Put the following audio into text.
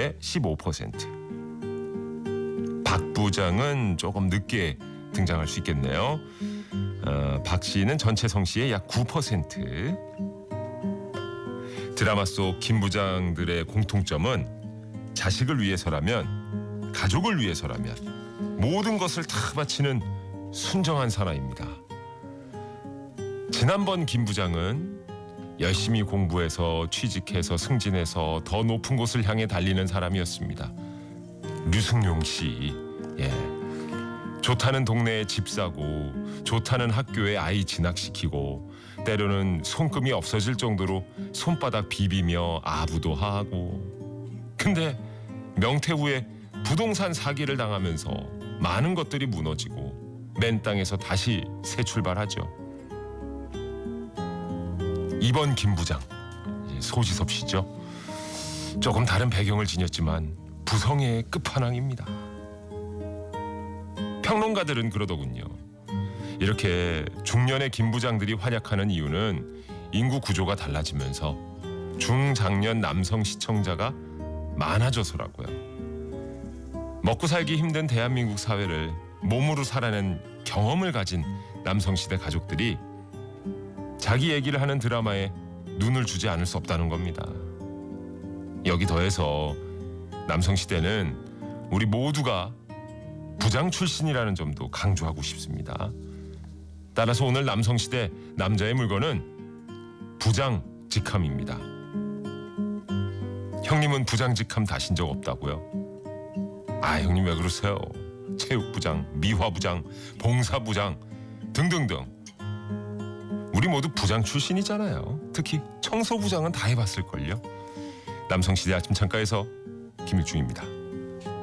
대 15%. 박 부장은 조금 늦게 등장할 수 있겠네요. 박 씨는 전체 성씨의 약 9%. 드라마 속 김 부장들의 공통점은 자식을 위해서라면, 가족을 위해서라면 모든 것을 다 바치는 순정한 사나이입니다. 지난번 김 부장은 열심히 공부해서 취직해서 승진해서 더 높은 곳을 향해 달리는 사람이었습니다. 류승용 씨, 좋다는 동네에 집 사고 좋다는 학교에 아이 진학시키고 때로는 손금이 없어질 정도로 손바닥 비비며 아부도 하고. 근데 명퇴 후에 부동산 사기를 당하면서 많은 것들이 무너지고 맨 땅에서 다시 새 출발하죠. 이번 김 부장, 소지섭 씨죠. 조금 다른 배경을 지녔지만 부성의 끝판왕입니다. 평론가들은 그러더군요. 이렇게 중년의 김 부장들이 활약하는 이유는 인구 구조가 달라지면서 중장년 남성 시청자가 많아져서라고요. 먹고 살기 힘든 대한민국 사회를 몸으로 살아낸 경험을 가진 남성시대 가족들이 자기 얘기를 하는 드라마에 눈을 주지 않을 수 없다는 겁니다. 여기 더해서 남성시대는 우리 모두가 부장 출신이라는 점도 강조하고 싶습니다. 따라서 오늘 남성시대 남자의 물건은 부장직함입니다. 형님은 부장직함 다신 적 없다고요? 아, 형님 왜 그러세요? 체육부장, 미화부장, 봉사부장 등등등. 우리 모두 부장 출신이잖아요. 특히 청소부장은 다 해봤을걸요. 남성시대 아침 창가에서 김일중입니다.